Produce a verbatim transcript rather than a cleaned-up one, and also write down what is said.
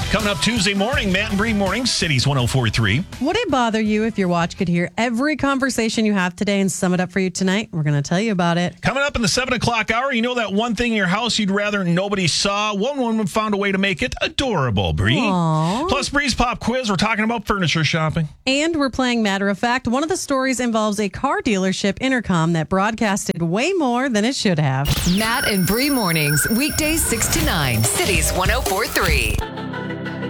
Coming up Tuesday morning, Matt and Bree Mornings, Cities one oh four point three. Would it bother you if your watch could hear every conversation you have today and sum it up for you tonight? We're going to tell you about it. Coming up in the seven o'clock hour, you know that one thing in your house you'd rather nobody saw? One woman found a way to make it adorable, Bree. Aww. Plus, Bree's Pop Quiz, we're talking about furniture shopping. And we're playing Matter of Fact. One of the stories involves a car dealership intercom that broadcasted way more than it should have. Matt and Bree Mornings, weekdays six to nine, Cities one oh four point three.